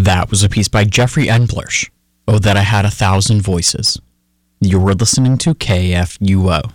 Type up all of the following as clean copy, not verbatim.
That was a piece by Jeffrey Endlersch. Oh, that I had 1,000 voices. You were listening to KFUO.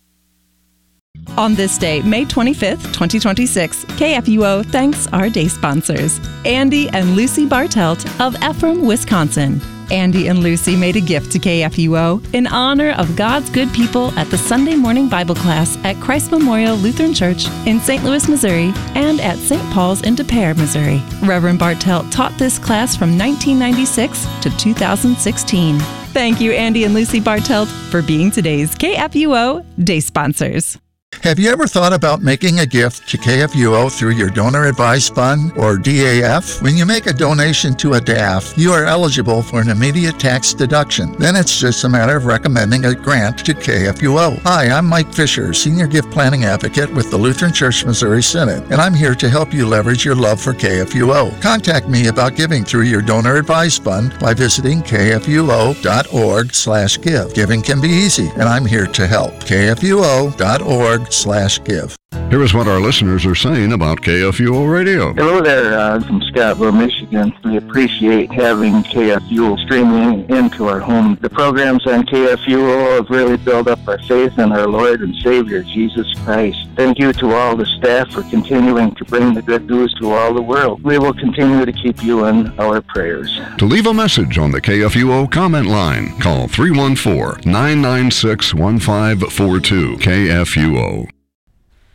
On this day, May 25th, 2026, KFUO thanks our day sponsors, Andy and Lucy Bartelt of Ephraim, Wisconsin. Andy and Lucy made a gift to KFUO in honor of God's good people at the Sunday morning Bible class at Christ Memorial Lutheran Church in St. Louis, Missouri, and at St. Paul's in Des Peres, Missouri. Reverend Bartelt taught this class from 1996 to 2016. Thank you, Andy and Lucy Bartelt, for being today's KFUO Day Sponsors. Have you ever thought about making a gift to KFUO through your Donor Advised Fund, or DAF? When you make a donation to a DAF, you are eligible for an immediate tax deduction. Then it's just a matter of recommending a grant to KFUO. Hi, I'm Mike Fisher, Senior Gift Planning Advocate with the Lutheran Church Missouri Synod, and I'm here to help you leverage your love for KFUO. Contact me about giving through your Donor Advised Fund by visiting kfuo.org/give. Giving can be easy, and I'm here to help. kfuo.org/give. Here is what our listeners are saying about KFUO Radio. Hello there, from Scottsville, Michigan. We appreciate having KFUO streaming into our home. The programs on KFUO have really built up our faith in our Lord and Savior, Jesus Christ. Thank you to all the staff for continuing to bring the good news to all the world. We will continue to keep you in our prayers. To leave a message on the KFUO comment line, call 314-996-1542. KFUO.